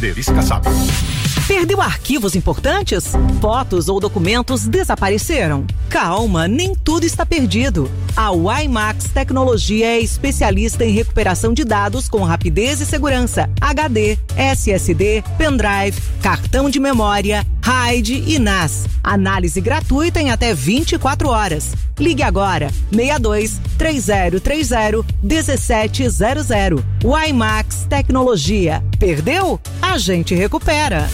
Erisca sabe. Perdeu arquivos importantes? Fotos ou documentos desapareceram? Calma, nem tudo está perdido. A WiMax Tecnologia é especialista em recuperação de dados com rapidez e segurança. HD, SSD, pendrive, cartão de memória, RAID e NAS. Análise gratuita em até 24 horas. Ligue agora, 62 3030 1700. WiMax Tecnologia. Perdeu? A gente recupera.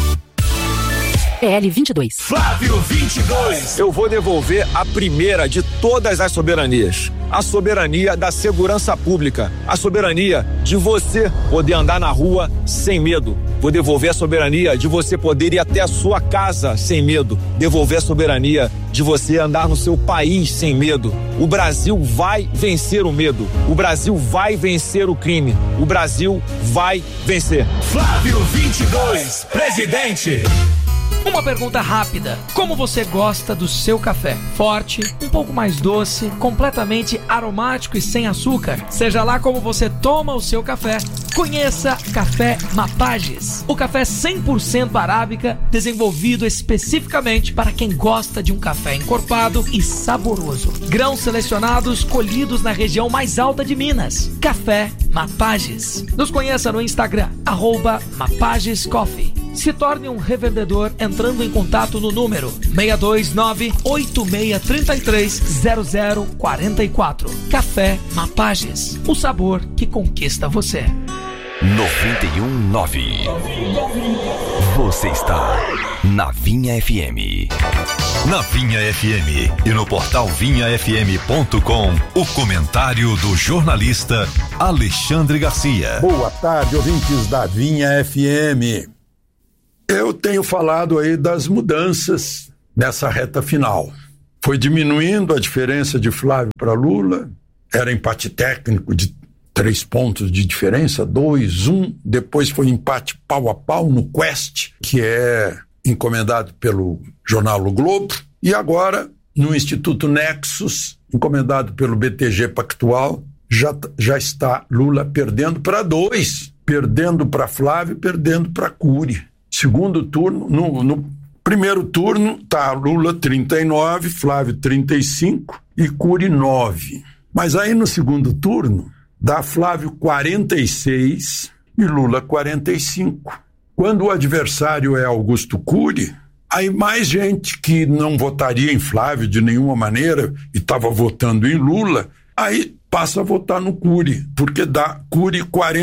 PL 22. Flávio 22. Eu vou devolver a primeira de todas as soberanias. A soberania da segurança pública. A soberania de você poder andar na rua sem medo. Vou devolver a soberania de você poder ir até a sua casa sem medo. Devolver a soberania de você andar no seu país sem medo. O Brasil vai vencer o medo. O Brasil vai vencer o crime. O Brasil vai vencer. Flávio 22, presidente. Uma pergunta rápida. Como você gosta do seu café? Forte, um pouco mais doce, completamente aromático e sem açúcar? Seja lá como você toma o seu café, conheça Café Mapages. O café 100% arábica, desenvolvido especificamente para quem gosta de um café encorpado e saboroso. Grãos selecionados, colhidos na região mais alta de Minas. Café Mapages. Nos conheça no Instagram, @MapagesCoffee. Se torne um revendedor entrando em contato no número 629-8633-0044. Café Mapages, o sabor que conquista você. 91.9. Você está na Vinha FM. Na Vinha FM e no portal vinhafm.com, o comentário do jornalista Alexandre Garcia. Boa tarde, ouvintes da Vinha FM. Eu tenho falado aí das mudanças nessa reta final. Foi diminuindo a diferença de Flávio para Lula, era empate técnico de 3 pontos de diferença, 2-1, depois foi empate pau a pau no Quest, que é encomendado pelo jornal O Globo, e agora no Instituto Nexus, encomendado pelo BTG Pactual, já está Lula perdendo para 2, perdendo para Flávio, perdendo para Cury. Segundo turno, no primeiro turno tá Lula 39, Flávio 35 e Cury 9. Mas aí no segundo turno dá Flávio 46 e Lula 45. Quando o adversário é Augusto Cury, aí mais gente que não votaria em Flávio de nenhuma maneira e estava votando em Lula, aí passa a votar no Cury, porque dá Cury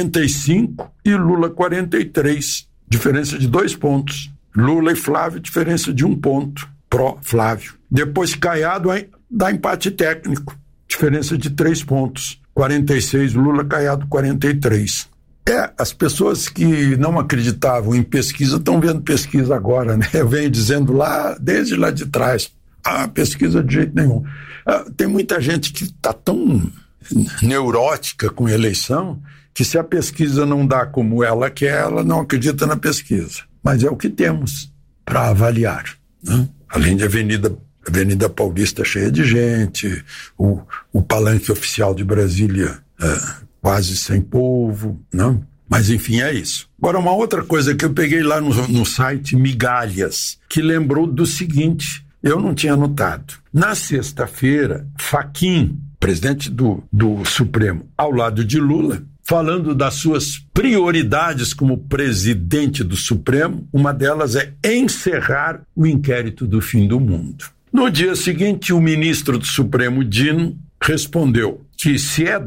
45 e Lula 43. Diferença de 2 pontos. Lula e Flávio, diferença de 1 ponto. Pró-Flávio. Depois Caiado dá empate técnico. Diferença de 3 pontos. 46, Lula, Caiado 43. As pessoas que não acreditavam em pesquisa estão vendo pesquisa agora, né? Eu venho dizendo desde lá de trás. Pesquisa de jeito nenhum. Tem muita gente que está tão neurótica com eleição que se a pesquisa não dá como ela quer, ela não acredita na pesquisa. Mas é o que temos para avaliar, né? Além de Avenida Paulista cheia de gente, o palanque oficial de Brasília quase sem povo, né? Mas enfim, é isso. Agora, uma outra coisa que eu peguei lá no site Migalhas, que lembrou do seguinte, eu não tinha notado. Na sexta-feira, Fachin, presidente do Supremo, ao lado de Lula, falando das suas prioridades como presidente do Supremo, uma delas é encerrar o inquérito do fim do mundo. No dia seguinte, o ministro do Supremo, Dino, respondeu que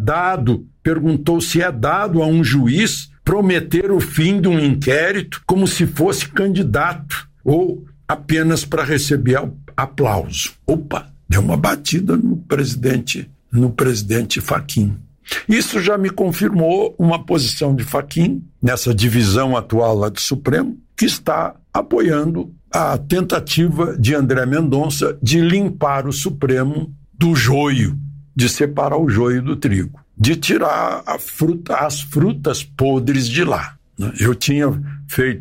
perguntou se é dado a um juiz prometer o fim de um inquérito como se fosse candidato ou apenas para receber aplauso. Opa, deu uma batida no presidente Fachin. Isso já me confirmou uma posição de Fachin, nessa divisão atual lá do Supremo, que está apoiando a tentativa de André Mendonça de limpar o Supremo do joio, de separar o joio do trigo, de tirar as frutas podres de lá. Eu tinha feito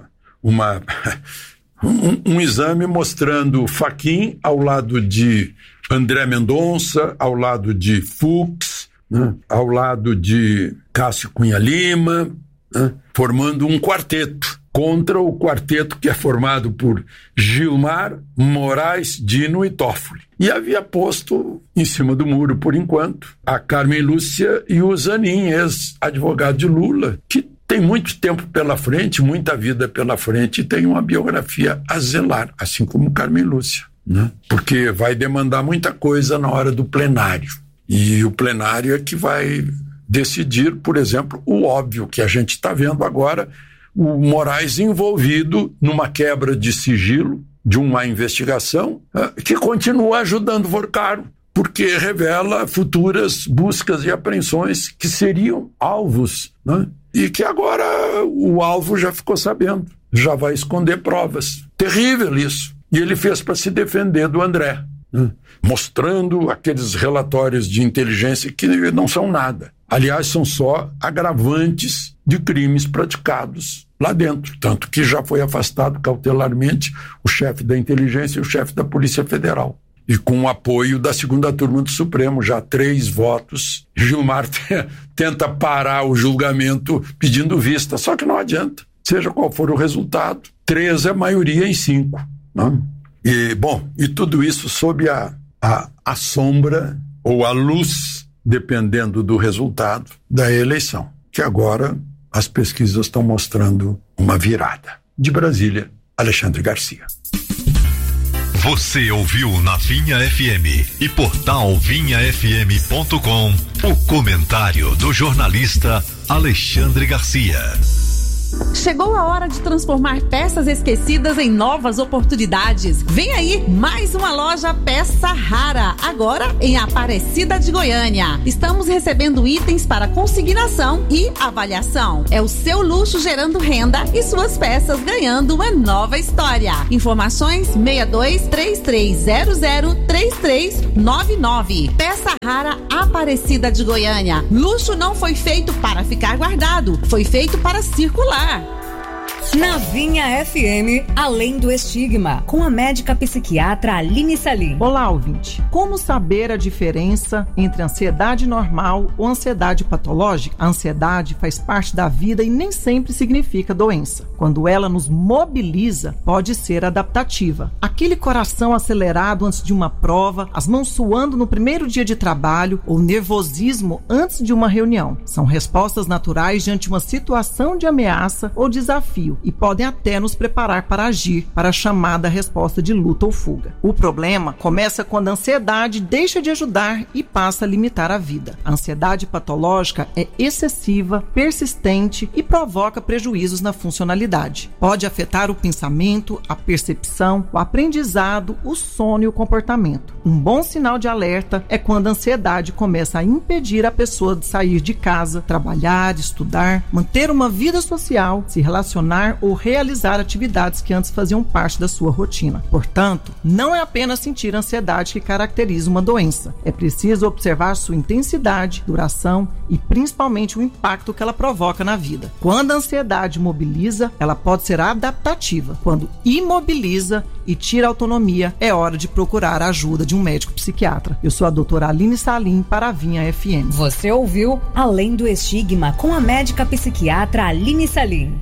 um exame mostrando Fachin ao lado de André Mendonça, ao lado de Fux, ao lado de Cássio Cunha Lima, né, formando um quarteto contra o quarteto que é formado por Gilmar, Moraes, Dino e Toffoli. E havia posto em cima do muro, por enquanto, a Carmen Lúcia e o Zanin, ex-advogado de Lula, que tem muito tempo pela frente, muita vida pela frente e tem uma biografia a zelar, assim como Carmen Lúcia, né? Porque vai demandar muita coisa na hora do plenário. E o plenário é que vai decidir, por exemplo, o óbvio que a gente está vendo agora, o Moraes envolvido numa quebra de sigilo de uma investigação que continua ajudando Vorcaro, porque revela futuras buscas e apreensões que seriam alvos, né? E que agora o alvo já ficou sabendo, já vai esconder provas. Terrível isso. E ele fez para se defender do André, né? Mostrando aqueles relatórios de inteligência que não são nada. Aliás, são só agravantes de crimes praticados lá dentro. Tanto que já foi afastado cautelarmente o chefe da inteligência e o chefe da Polícia Federal. E com o apoio da segunda turma do Supremo, já 3 votos, Gilmar tenta parar o julgamento pedindo vista, só que não adianta. Seja qual for o resultado, 3 é maioria em 5. Né? E tudo isso sob a sombra ou a luz, dependendo do resultado da eleição, que agora as pesquisas estão mostrando uma virada. De Brasília, Alexandre Garcia. Você ouviu na Vinha FM e portal vinhafm.com o comentário do jornalista Alexandre Garcia. Chegou a hora de transformar peças esquecidas em novas oportunidades. Vem aí mais uma loja Peça Rara, agora em Aparecida de Goiânia. Estamos recebendo itens para consignação e avaliação. É o seu luxo gerando renda e suas peças ganhando uma nova história. Informações 6233003399. Peça Rara Aparecida de Goiânia. Luxo não foi feito para ficar guardado, foi feito para circular. Na Vinha FM, Além do Estigma, com a médica psiquiatra Aline Salim. Olá, ouvinte. Como saber a diferença entre ansiedade normal ou ansiedade patológica? A ansiedade faz parte da vida e nem sempre significa doença. Quando ela nos mobiliza, pode ser adaptativa. Aquele coração acelerado antes de uma prova, as mãos suando no primeiro dia de trabalho ou nervosismo antes de uma reunião. São respostas naturais diante de uma situação de ameaça ou desafio e podem até nos preparar para agir para a chamada resposta de luta ou fuga. O problema começa quando a ansiedade deixa de ajudar e passa a limitar a vida. A ansiedade patológica é excessiva, persistente e provoca prejuízos na funcionalidade. Pode afetar o pensamento, a percepção, o aprendizado, o sono e o comportamento. Um bom sinal de alerta é quando a ansiedade começa a impedir a pessoa de sair de casa, trabalhar, estudar, manter uma vida social, se relacionar ou realizar atividades que antes faziam parte da sua rotina. Portanto, não é apenas sentir ansiedade que caracteriza uma doença. É preciso observar sua intensidade, duração e principalmente o impacto que ela provoca na vida. Quando a ansiedade mobiliza, ela pode ser adaptativa. Quando imobiliza e tira a autonomia, é hora de procurar a ajuda de um médico psiquiatra. Eu sou a doutora Aline Salim para a Vinha FM. Você ouviu Além do Estigma com a médica psiquiatra Aline Salim.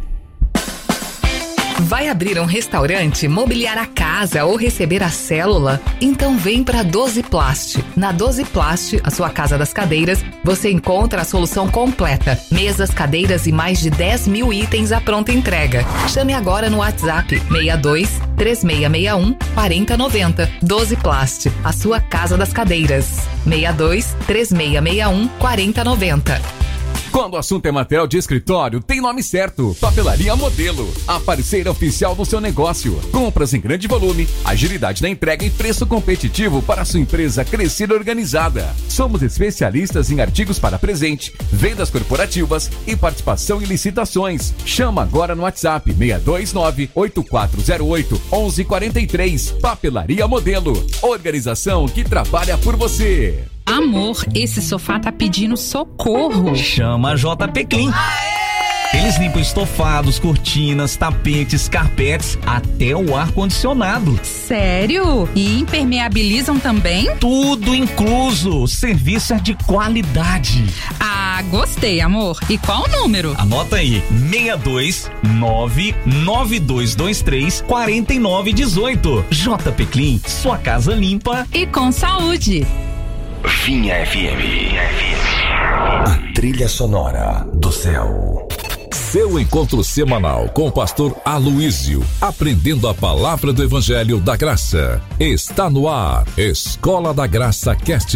Vai abrir um restaurante, mobiliar a casa ou receber a célula? Então vem para 12 Plast. Na 12 Plast, a sua casa das cadeiras, você encontra a solução completa. Mesas, cadeiras e mais de 10 mil itens à pronta entrega. Chame agora no WhatsApp 62 3661 4090. 12 Plast, a sua casa das cadeiras. 62 3661 4090. Quando o assunto é material de escritório, tem nome certo. Papelaria Modelo, a parceira oficial do seu negócio. Compras em grande volume, agilidade na entrega e preço competitivo para a sua empresa crescer e organizada. Somos especialistas em artigos para presente, vendas corporativas e participação em licitações. Chama agora no WhatsApp 629-8408-1143. Papelaria Modelo, organização que trabalha por você. Amor, esse sofá tá pedindo socorro. Chama a JP Clean. Eles limpam estofados, cortinas, tapetes, carpetes, até o ar-condicionado. Sério? E impermeabilizam também? Tudo incluso. Serviço é de qualidade. Ah, Ah, gostei, amor. E qual o número? Anota aí, 62992234918. JP Clean, sua casa limpa e com saúde. Vinha FM. A trilha sonora do céu. Seu encontro semanal com o pastor Aloísio, aprendendo a palavra do Evangelho da Graça. Está no ar, Escola da Graça Cast.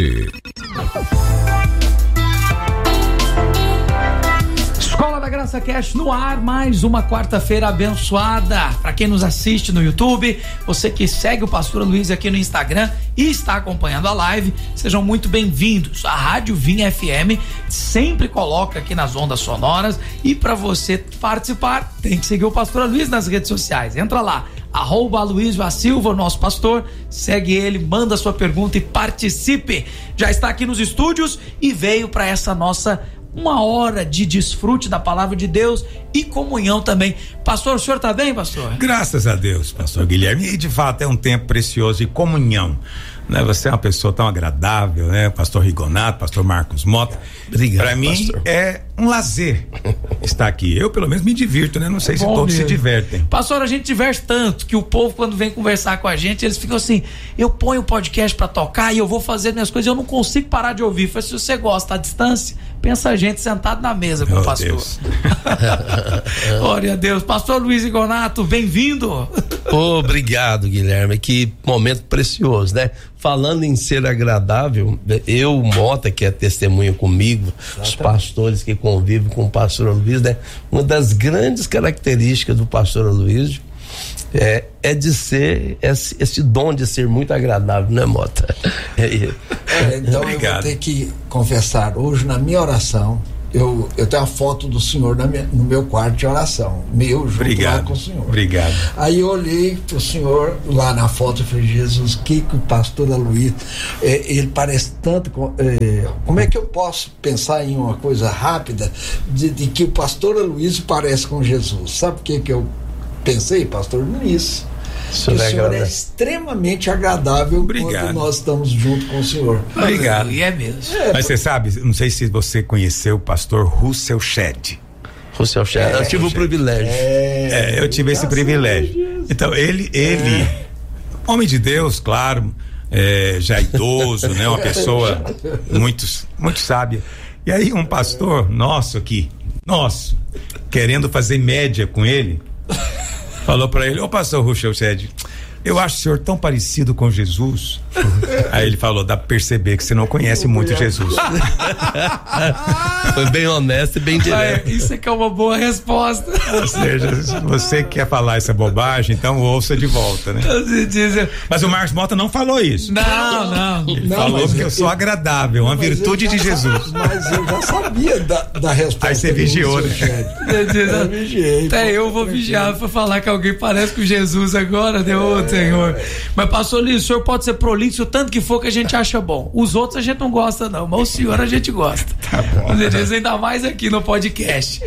Escola da Graça Cast no ar, mais uma quarta-feira abençoada. Para quem nos assiste no YouTube, você que segue o pastor Aloísio aqui no Instagram e está acompanhando a live, sejam muito bem-vindos. A Rádio Vinha FM sempre coloca aqui nas ondas sonoras, e para você participar, tem que seguir o pastor Aloísio nas redes sociais. Entra lá, @Aloísio A Silva, nosso pastor, segue ele, manda sua pergunta e participe. Já está aqui nos estúdios e veio para essa nossa uma hora de desfrute da palavra de Deus e comunhão também. Pastor, o senhor tá bem, pastor? Graças a Deus, pastor Guilherme. E de fato é um tempo precioso de comunhão, né? Você é uma pessoa tão agradável, né? Pastor Rigonato, pastor Marcos Mota. Obrigado, para mim pastor. É um lazer estar aqui. Eu pelo menos me divirto, né? Não sei se todos se divertem. Pastor, a gente diverte tanto que o povo, quando vem conversar com a gente, eles ficam assim: eu ponho o podcast para tocar e eu vou fazer minhas coisas, eu não consigo parar de ouvir. Se você gosta à distância, pensa a gente sentado na mesa com o pastor. Glória a Deus. Pastor Luiz Rigonato, bem-vindo. Obrigado, Guilherme. Que momento precioso, né? Falando em ser agradável, eu, Mota, que é testemunha comigo, os pastores que convivem com o pastor Aloísio, né? Uma das grandes características do pastor Aloísio é de ser esse dom de ser muito agradável, né, Mota? Então obrigado. Eu vou ter que confessar, hoje na minha oração, eu tenho a foto do senhor no meu quarto de oração, junto lá com o senhor. Obrigado. Aí eu olhei pro senhor lá na foto e falei: Jesus, que o pastor Aloísio, ele parece tanto, como é que eu posso pensar em uma coisa rápida de que o pastor Aloísio parece com Jesus? Sabe o que eu pensei, pastor? Nisso. O senhor é extremamente agradável. Obrigado. Quando nós estamos junto com o senhor. Obrigado. E é mesmo. Mas você sabe, não sei se você conheceu o pastor Russell Shedd. Russell Shedd, eu tive o privilégio. Eu tive esse privilégio. Então, ele homem de Deus, claro, já idoso, né? Uma pessoa muito sábia. E aí um pastor nosso, querendo fazer média com ele, falou pra ele: ô pastor Russell Shedd, eu acho o senhor tão parecido com Jesus. Aí ele falou: dá pra perceber que você não conhece muito Jesus. Foi bem honesto e bem direto. Isso é que é uma boa resposta. Ou seja, se você quer falar essa bobagem, então ouça de volta, né? Mas o Marcos Mota não falou isso. Não. Ele falou que eu sou agradável, uma virtude de Jesus. Mas eu já sabia da resposta. Aí você vigiou, né? Eu vigiei. Até eu vou vigiar pra falar que alguém parece com Jesus agora, deu Senhor. Mas pastor Luiz, o senhor pode ser prolixo o tanto que for que a gente acha bom. Os outros a gente não gosta não, mas o senhor a gente gosta. Tá bom. Ainda mais aqui no podcast.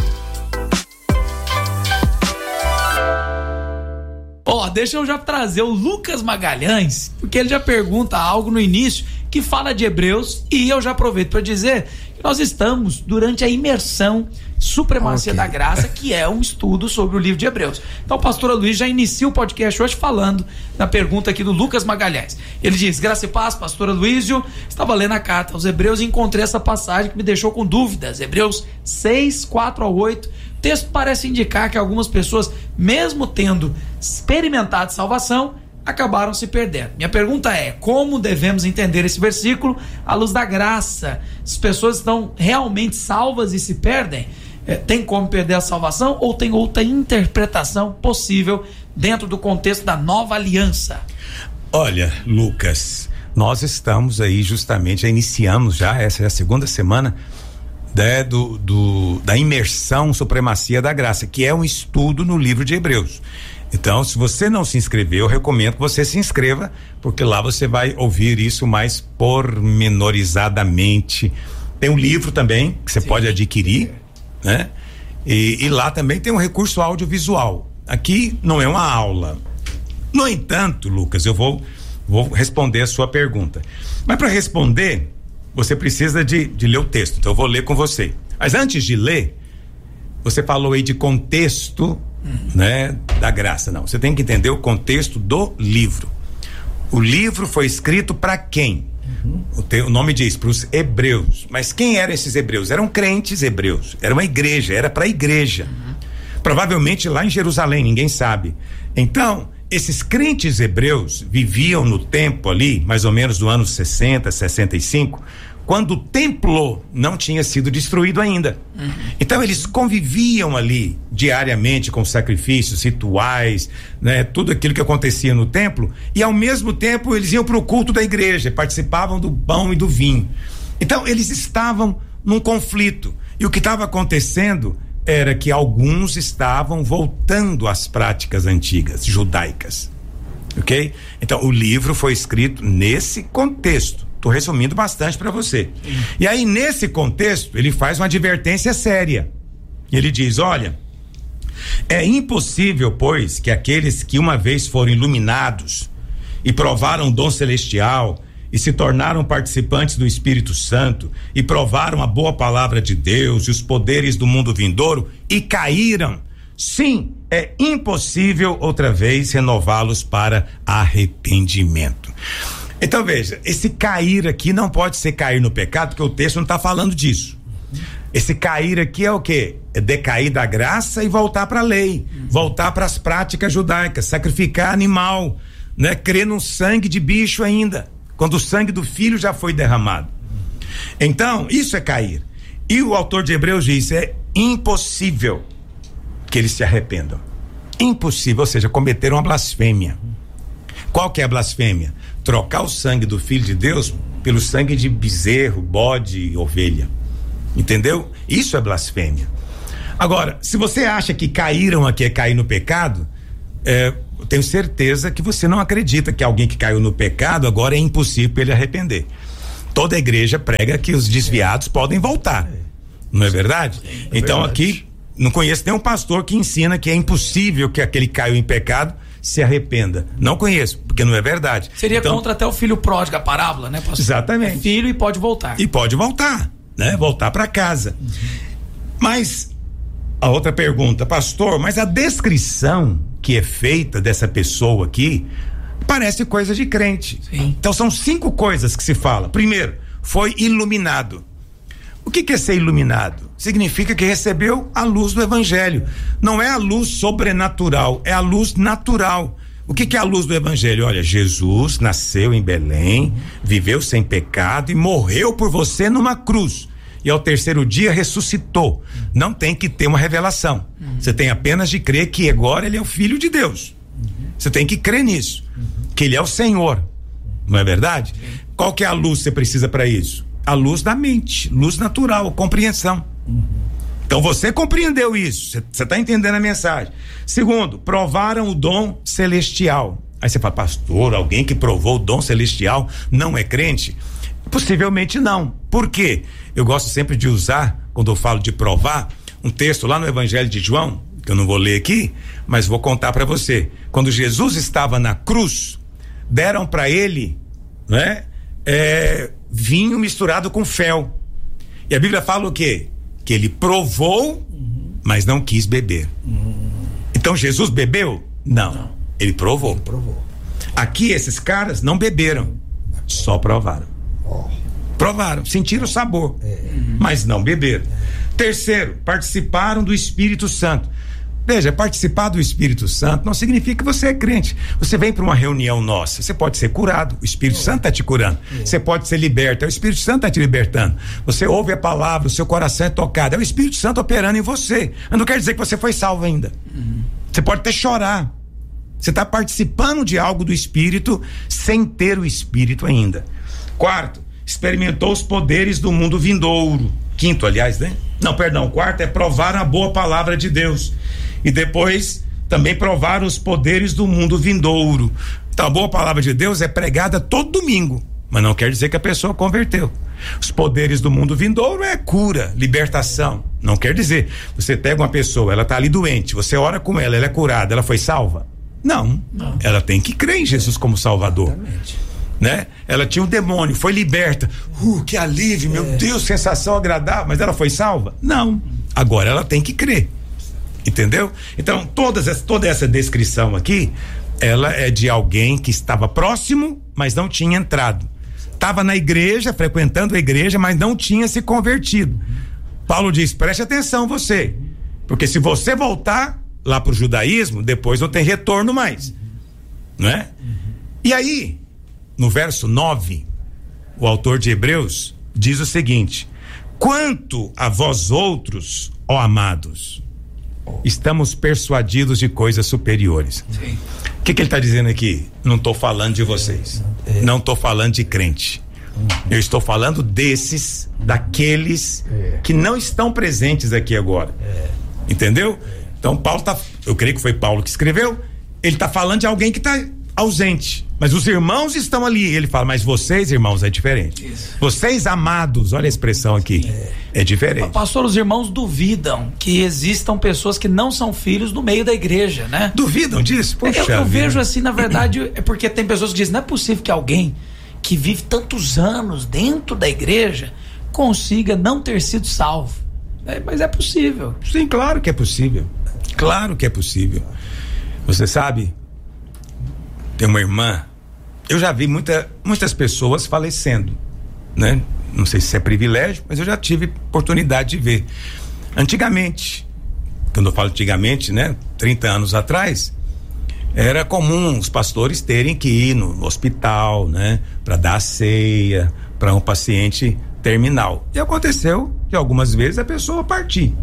Deixa eu já trazer o Lucas Magalhães, porque ele já pergunta algo no início que fala de Hebreus, e eu já aproveito para dizer que nós estamos durante a imersão Supremacia da Graça, que é um estudo sobre o livro de Hebreus. Então o pastor Aloísio já inicia o podcast hoje falando na pergunta aqui do Lucas Magalhães. Ele diz: graça e paz, pastor Aloísio, estava lendo a carta aos Hebreus e encontrei essa passagem que me deixou com dúvidas. Hebreus 6, 4-8. O texto parece indicar que algumas pessoas, mesmo tendo experimentado salvação, acabaram se perdendo. Minha pergunta é: como devemos entender esse versículo à luz da graça? As pessoas estão realmente salvas e se perdem? Tem como perder a salvação ou tem outra interpretação possível dentro do contexto da nova aliança? Olha, Lucas, nós estamos aí já iniciamos essa é a segunda semana da imersão Supremacia da Graça, que é um estudo no livro de Hebreus. Então, se você não se inscreveu, eu recomendo que você se inscreva, porque lá você vai ouvir isso mais pormenorizadamente. Tem um livro também que você pode adquirir, né? E lá também tem um recurso audiovisual. Aqui não é uma aula. No entanto, Lucas, eu vou responder a sua pergunta. Mas para responder, você precisa de ler o texto, então eu vou ler com você. Mas antes de ler, você falou aí de contexto, né, da graça. Não, você tem que entender o contexto do livro. O livro foi escrito para quem? O nome diz, para os hebreus. Mas quem eram esses hebreus? Eram crentes hebreus, era uma igreja, era para a igreja. Provavelmente lá em Jerusalém, ninguém sabe. Então, esses crentes hebreus viviam no tempo ali, mais ou menos do ano 60, 65, quando o templo não tinha sido destruído ainda. Então eles conviviam ali diariamente com sacrifícios, rituais, né, tudo aquilo que acontecia no templo, e ao mesmo tempo eles iam para o culto da igreja, participavam do pão e do vinho. Então eles estavam num conflito, e o que estava acontecendo era que alguns estavam voltando às práticas antigas, judaicas, ok? Então o livro foi escrito nesse contexto. Estou resumindo bastante para você. E aí, nesse contexto, ele faz uma advertência séria. Ele diz: olha, é impossível, pois, que aqueles que uma vez foram iluminados e provaram o dom celestial e se tornaram participantes do Espírito Santo e provaram a boa palavra de Deus e os poderes do mundo vindouro e caíram, sim, é impossível outra vez renová-los para arrependimento. Então veja, esse cair aqui não pode ser cair no pecado, porque o texto não está falando disso. Esse cair aqui é o quê? É decair da graça e voltar para a lei, voltar para as práticas judaicas, sacrificar animal, né? Crer no sangue de bicho ainda, quando o sangue do filho já foi derramado. Então, isso é cair. E o autor de Hebreus diz: é impossível que eles se arrependam. Impossível, ou seja, cometeram uma blasfêmia. Qual que é a blasfêmia? Trocar o sangue do Filho de Deus pelo sangue de bezerro, bode, ovelha. Entendeu? Isso é blasfêmia. Agora, se você acha que caíram aqui é cair no pecado, eu tenho certeza que você não acredita que alguém que caiu no pecado agora é impossível ele arrepender. Toda a igreja prega que os desviados podem voltar. Não é verdade? Então aqui, não conheço nenhum pastor que ensina que é impossível que aquele que caiu em pecado se arrependa. Não conheço, porque não é verdade. Seria então, contra até o filho pródigo, a parábola, né, pastor? Exatamente. É filho e pode voltar. E pode voltar, né? Voltar para casa. Mas a outra pergunta, pastor, mas a descrição que é feita dessa pessoa aqui parece coisa de crente. Sim. Então são 5 coisas que se fala. Primeiro, foi iluminado. O que é ser iluminado? Significa que recebeu a luz do evangelho. Não é a luz sobrenatural, é a luz natural. O que é a luz do evangelho? Olha, Jesus nasceu em Belém, viveu sem pecado e morreu por você numa cruz. E ao 3º dia ressuscitou. Não tem que ter uma revelação. Você tem apenas de crer que agora ele é o Filho de Deus. Você tem que crer nisso. Que ele é o Senhor. Não é verdade? Qual que é a luz que você precisa para isso? A luz da mente, luz natural, compreensão. Então você compreendeu isso, você está entendendo a mensagem. Segundo, provaram o dom celestial. Aí você fala, pastor, alguém que provou o dom celestial não é crente? Possivelmente não. Por quê? Eu gosto sempre de usar, quando eu falo de provar, um texto lá no Evangelho de João, que eu não vou ler aqui, mas vou contar para você. Quando Jesus estava na cruz, deram para ele, né, vinho misturado com fel. E a Bíblia fala o quê? Que ele provou, mas não quis beber. Então Jesus bebeu? Não. Ele provou. Aqui esses caras não beberam, só provaram. Provaram, sentiram o sabor, mas não beberam. Terceiro, participaram do Espírito Santo. Veja, participar do Espírito Santo não significa que você é crente. Você vem para uma reunião nossa, você pode ser curado, o Espírito Santo está te curando. Você pode ser liberto, o Espírito Santo está te libertando. Você ouve a palavra, o seu coração é tocado, é o Espírito Santo operando em você. Mas não quer dizer que você foi salvo ainda. Você pode até chorar. Você está participando de algo do Espírito sem ter o Espírito ainda. Quarto, experimentou os poderes do mundo vindouro. Quinto, aliás, né? Não, perdão, quarto é provar a boa palavra de Deus. E depois também provaram os poderes do mundo vindouro. Então a boa palavra de Deus é pregada todo domingo, mas não quer dizer que a pessoa converteu. Os poderes do mundo vindouro é cura, libertação. Não quer dizer, você pega uma pessoa, ela está ali doente, você ora com ela é curada, ela foi salva? Não. Ela tem que crer em Jesus como Salvador. Exatamente. né? Ela tinha um demônio, foi liberta. Que alívio, meu Deus, sensação agradável. Mas ela foi salva? Não. Agora ela tem que crer. Entendeu? Então, toda essa descrição aqui, ela é de alguém que estava próximo, mas não tinha entrado. Estava na igreja, frequentando a igreja, mas não tinha se convertido. Paulo diz: preste atenção você, porque se você voltar lá pro judaísmo, depois não tem retorno mais, não é? E aí, no verso 9, o autor de Hebreus diz o seguinte: quanto a vós outros, ó amados, estamos persuadidos de coisas superiores. O que ele está dizendo aqui? Não estou falando de vocês, não estou falando de crente, eu estou falando daqueles que não estão presentes aqui agora, entendeu? Então eu creio que foi Paulo que escreveu, ele está falando de alguém que está ausente, mas os irmãos estão ali. Ele fala: mas vocês, irmãos, é diferente. Isso. Vocês, amados, olha a expressão aqui, é diferente. Pastor, os irmãos duvidam que existam pessoas que não são filhos no meio da igreja, né? Duvidam disso? Poxa, eu vejo assim, na verdade, é porque tem pessoas que dizem: não é possível que alguém que vive tantos anos dentro da igreja consiga não ter sido salvo. Mas é possível. Sim, claro que é possível. Claro que é possível. Você sabe, tem uma irmã, eu já vi muitas pessoas falecendo, né? Não sei se é privilégio, mas eu já tive oportunidade de ver. Antigamente, quando eu falo antigamente, né? 30 anos atrás, era comum os pastores terem que ir no hospital, né? Para dar a ceia para um paciente terminal. E aconteceu de algumas vezes a pessoa partir.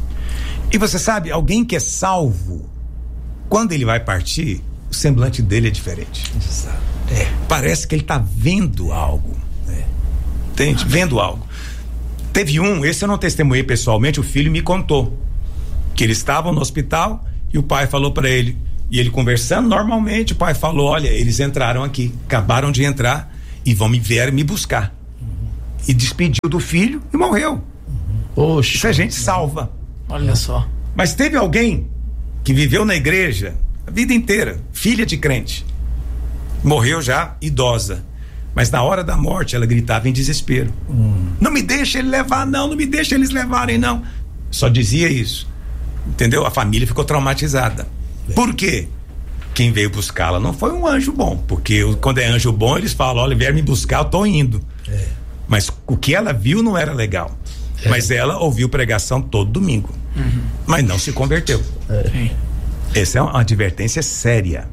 E você sabe, alguém que é salvo, quando ele vai partir, o semblante dele é diferente. Parece que ele está vendo algo. Entende? Vendo algo. Teve esse eu não testemunhei pessoalmente, o filho me contou que eles estavam no hospital e o pai falou para ele, e ele conversando normalmente, o pai falou: olha, eles entraram aqui, acabaram de entrar e vieram me buscar. E despediu do filho e morreu. Poxa, isso a gente salva. Olha só. Mas teve alguém que viveu na igreja a vida inteira, filha de crente, morreu já idosa, mas na hora da morte ela gritava em desespero: não me deixa ele levar, não me deixa eles levarem, não. Só dizia isso, entendeu? A família ficou traumatizada. Por quê? Quem veio buscá-la não foi um anjo bom, porque quando é anjo bom eles falam: olha, vieram me buscar, eu tô indo. Mas o que ela viu não era legal. Mas ela ouviu pregação todo domingo, mas não se converteu. Essa é uma advertência séria.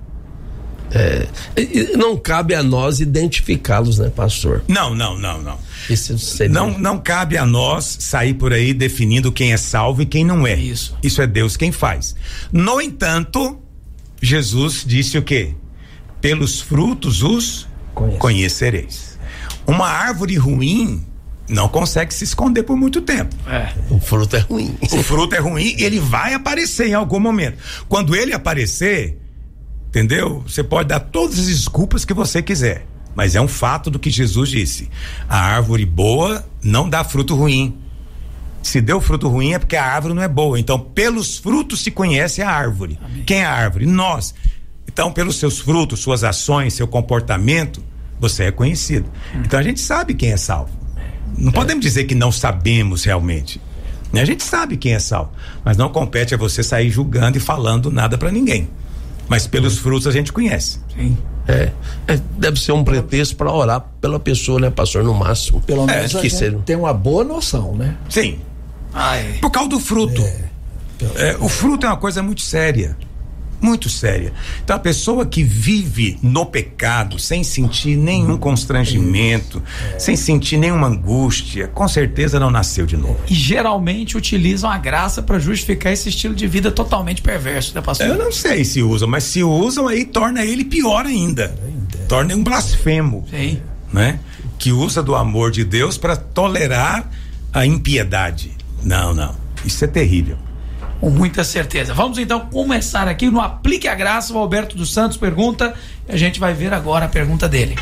Não cabe a nós identificá-los, né, pastor? Não. Não cabe a nós sair por aí definindo quem é salvo e quem não é. Isso é Deus quem faz. No entanto, Jesus disse o quê? Pelos frutos os conhecereis. Uma árvore ruim não consegue se esconder por muito tempo. O fruto é ruim. O fruto é ruim e ele vai aparecer em algum momento. Quando ele aparecer, entendeu? Você pode dar todas as desculpas que você quiser, mas é um fato do que Jesus disse: a árvore boa não dá fruto ruim. Se deu fruto ruim é porque a árvore não é boa. Então, pelos frutos se conhece a árvore. Amém. Quem é a árvore? Nós. Então, pelos seus frutos, suas ações, seu comportamento, você é conhecido. Então a gente sabe quem é salvo. Não podemos dizer que não sabemos realmente. A gente sabe quem é salvo, mas não compete a você sair julgando e falando nada pra ninguém. Mas pelos frutos a gente conhece. Sim. Deve ser um pretexto para orar pela pessoa, né, pastor, no máximo. Pelo menos a gente tem uma boa noção, né? Sim. Por causa do fruto. O fruto é uma coisa muito séria. Muito séria. Então a pessoa que vive no pecado sem sentir nenhum constrangimento, sem sentir nenhuma angústia, com certeza não nasceu de novo. E geralmente utilizam a graça para justificar esse estilo de vida totalmente perverso, né, pastor? Eu não sei se usam, mas se usam aí torna ele pior ainda. Torna um blasfemo. Sim. Né? Que usa do amor de Deus para tolerar a impiedade. Não. Isso é terrível. Com muita certeza. Vamos então começar aqui no Aplique a Graça. O Alberto dos Santos pergunta e a gente vai ver agora a pergunta dele.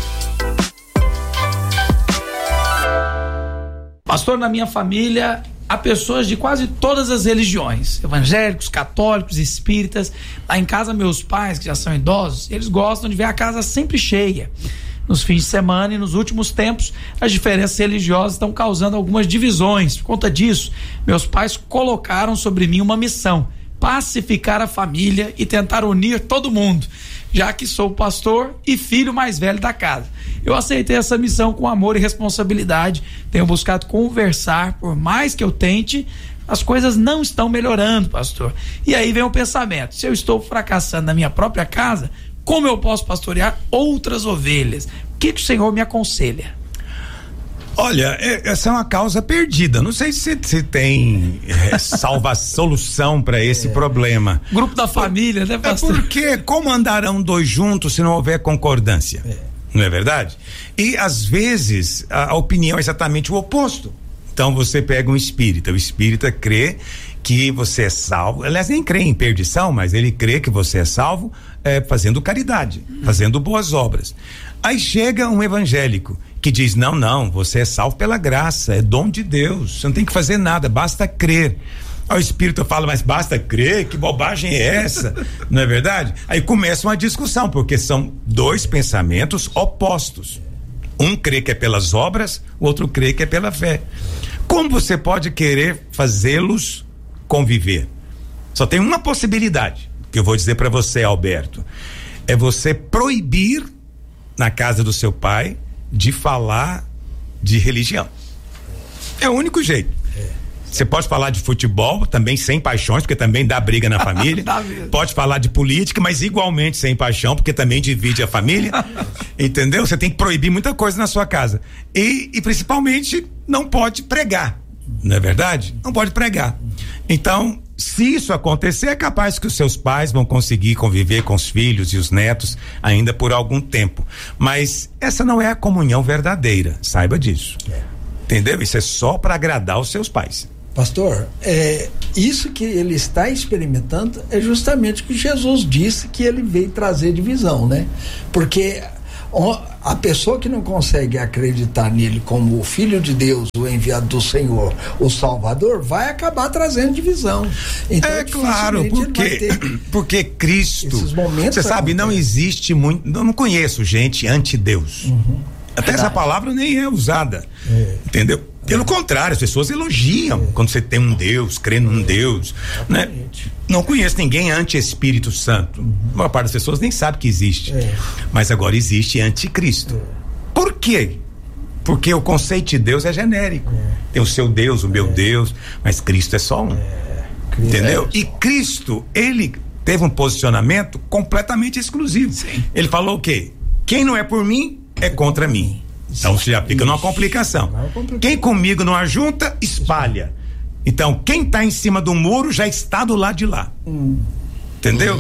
Pastor, na minha família há pessoas de quase todas as religiões, evangélicos, católicos, espíritas. Lá em casa, meus pais, que já são idosos, eles gostam de ver a casa sempre cheia. nos fins de semana, e nos últimos tempos as diferenças religiosas estão causando algumas divisões. Por conta disso, meus pais colocaram sobre mim uma missão: pacificar a família e tentar unir todo mundo, já que sou pastor e filho mais velho da casa. Eu aceitei essa missão com amor e responsabilidade, tenho buscado conversar, por mais que eu tente, as coisas não estão melhorando, pastor. E aí vem o pensamento: se eu estou fracassando na minha própria casa, como eu posso pastorear outras ovelhas? O que o Senhor me aconselha? Olha, essa é uma causa perdida. Não sei se tem solução para esse problema. Grupo da família, né, pastor? Porque como andarão dois juntos se não houver concordância? Não é verdade? E às vezes a opinião é exatamente o oposto. Então você pega um espírita, o espírita crê que você é salvo, aliás, nem crê em perdição, mas ele crê que você é salvo fazendo caridade, fazendo boas obras. Aí chega um evangélico que diz: não, você é salvo pela graça, é dom de Deus, você não tem que fazer nada, basta crer. Aí o espírito fala: mas basta crer? Que bobagem é essa? Não é verdade? Aí começa uma discussão, porque são dois pensamentos opostos. Um crê que é pelas obras, o outro crê que é pela fé. Como você pode querer fazê-los conviver? Só tem uma possibilidade que eu vou dizer para você, Alberto: é você proibir na casa do seu pai de falar de religião. É o único jeito. Você pode falar de futebol também sem paixões, porque também dá briga na família. Pode falar de política, mas igualmente sem paixão, porque também divide a família. Entendeu? Você tem que proibir muita coisa na sua casa. E principalmente não pode pregar. Não é verdade? Não pode pregar. Então, se isso acontecer, é capaz que os seus pais vão conseguir conviver com os filhos e os netos ainda por algum tempo. Mas essa não é a comunhão verdadeira. Saiba disso. Entendeu? Isso é só para agradar os seus pais. Pastor, isso que ele está experimentando é justamente o que Jesus disse que ele veio trazer divisão, né? Porque a pessoa que não consegue acreditar nele como o Filho de Deus, o enviado do Senhor, o Salvador, vai acabar trazendo divisão. Então, claro, porque Cristo, você sabe, não existe muito, eu não conheço gente anti-Deus. Até essa palavra nem é usada, entendeu? Pelo contrário, as pessoas elogiam quando você tem um Deus, crê num Deus, né? Não conheço ninguém anti-Espírito Santo. A maior parte das pessoas nem sabe que existe. Mas agora existe anticristo. Por quê? Porque o conceito de Deus é genérico. Tem o seu Deus, o meu Deus, mas Cristo é só um. Entendeu? E Cristo, ele teve um posicionamento completamente exclusivo. Ele falou o quê? Quem não é por mim é contra mim. Então você já fica numa complicação. Quem comigo não ajunta, espalha. Então quem está em cima do muro já está do lado de lá. Entendeu?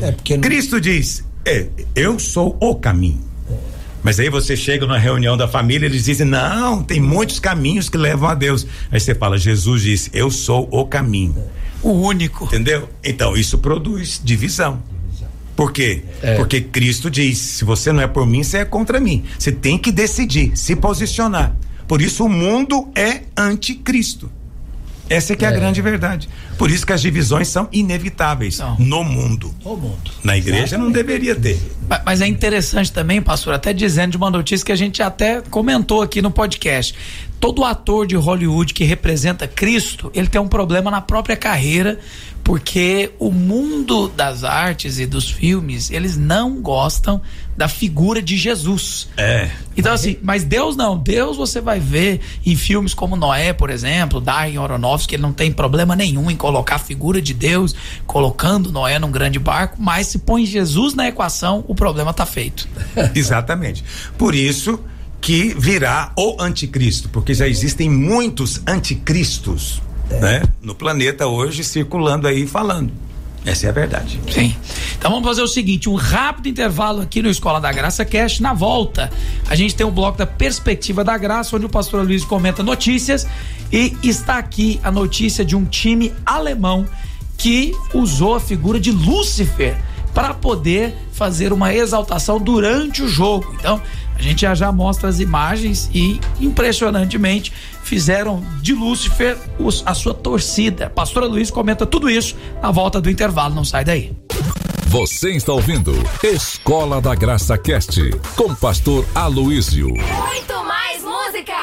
Cristo diz: eu sou o caminho. Mas aí você chega numa reunião da família, eles dizem: não, tem muitos caminhos que levam a Deus. Aí você fala: Jesus disse: eu sou o caminho, o único. Entendeu? Então isso produz divisão. Por quê? Porque Cristo diz: se você não é por mim, você é contra mim. Você tem que decidir, se posicionar. Por isso o mundo é anticristo. Essa é que é a grande verdade. Por isso que as divisões são inevitáveis no mundo. Na igreja não deveria ter. Mas é interessante também, pastor, até dizendo de uma notícia que a gente até comentou aqui no podcast. Todo ator de Hollywood que representa Cristo, ele tem um problema na própria carreira, porque o mundo das artes e dos filmes, eles não gostam da figura de Jesus. Então assim, mas Deus não. Deus você vai ver em filmes como Noé, por exemplo, Darren Aronofsky, ele não tem problema nenhum em colocar a figura de Deus, colocando Noé num grande barco, mas se põe Jesus na equação, o problema tá feito. Exatamente. Por isso que virá o anticristo, porque já existem muitos anticristos, né? No planeta hoje, circulando aí falando. Essa é a verdade. Sim. Então vamos fazer o seguinte, um rápido intervalo aqui no Escola da Graça Cast. Na volta, a gente tem o bloco da Perspectiva da Graça, onde o pastor Luiz comenta notícias, e está aqui a notícia de um time alemão que usou a figura de Lúcifer para poder fazer uma exaltação durante o jogo. Então, a gente já mostra as imagens e, impressionantemente, fizeram de Lúcifer a sua torcida. Pastora Luiz comenta tudo isso na volta do intervalo, não sai daí. Você está ouvindo Escola da Graça Cast com pastor Aloísio. Muito mais música.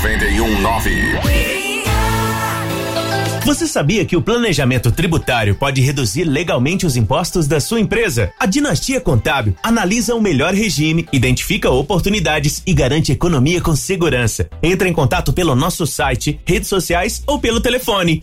91.9. Você sabia que o planejamento tributário pode reduzir legalmente os impostos da sua empresa? A Dinastia Contábil analisa o melhor regime, identifica oportunidades e garante economia com segurança. Entre em contato pelo nosso site, redes sociais ou pelo telefone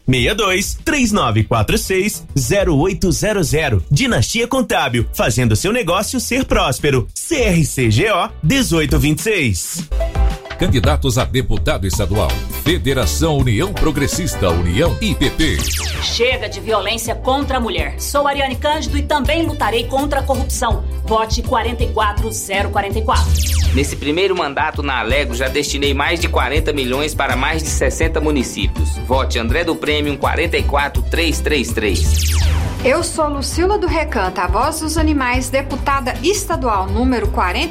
62-3946-0800. Dinastia Contábil, fazendo seu negócio ser próspero. CRCGO 1826. Candidatos a deputado estadual. Federação União Progressista, União IPP. Chega de violência contra a mulher. Sou Ariane Cândido e também lutarei contra a corrupção. Vote 44044. Nesse primeiro mandato na Alego já destinei mais de 40 milhões para mais de 60 municípios. Vote André do Prêmio 44333. Eu sou Lucila do Recanto, a voz dos animais, deputada estadual número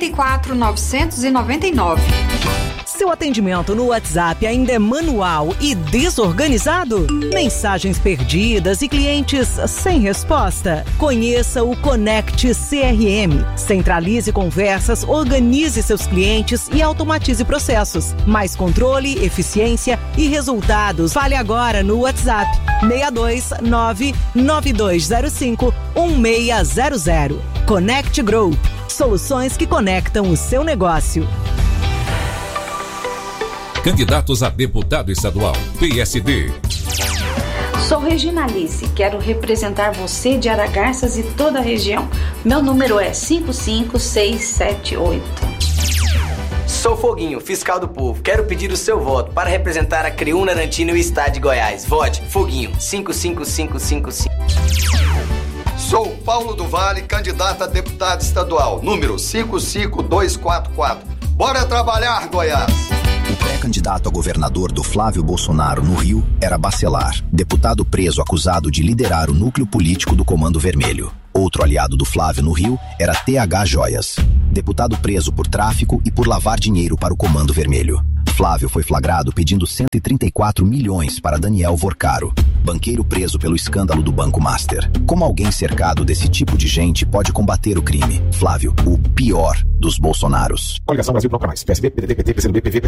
44999. Seu atendimento no WhatsApp ainda é manual e desorganizado? Mensagens perdidas e clientes sem resposta? Conheça o Connect CRM. Centralize conversas, organize seus clientes e automatize processos. Mais controle, eficiência e resultados. Fale agora no WhatsApp 62992051600. Connect Group. Soluções que conectam o seu negócio. Candidatos a deputado estadual. PSD. Sou Regina Alice, quero representar você de Aragarças e toda a região. Meu número é 55678. Sou Foguinho, fiscal do povo. Quero pedir o seu voto para representar a Creúna, Arantino e o estado de Goiás. Vote Foguinho 55555. Sou Paulo do Vale, candidato a deputado estadual, número 55244. Bora trabalhar, Goiás! O pré-candidato a governador do Flávio Bolsonaro no Rio era Bacelar, deputado preso acusado de liderar o núcleo político do Comando Vermelho. Outro aliado do Flávio no Rio era TH Joias, deputado preso por tráfico e por lavar dinheiro para o Comando Vermelho. Flávio foi flagrado pedindo 134 milhões para Daniel Vorcaro, banqueiro preso pelo escândalo do Banco Master. Como alguém cercado desse tipo de gente pode combater o crime? Flávio, o pior dos Bolsonaros. Coligação Brasil Bloco Mais, PSB, PDT, PT, PCdoB, PV,